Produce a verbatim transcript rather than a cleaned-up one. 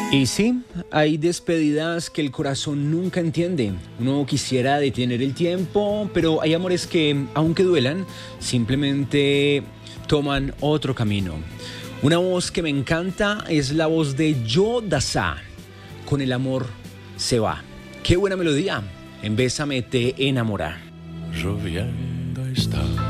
Y sí, hay despedidas que el corazón nunca entiende. Uno quisiera detener el tiempo, pero hay amores que, aunque duelan, simplemente toman otro camino. Una voz que me encanta es la voz de Joe Dassin. Con el amor se va. Qué buena melodía. En Bésame te enamora. Lloviendo está.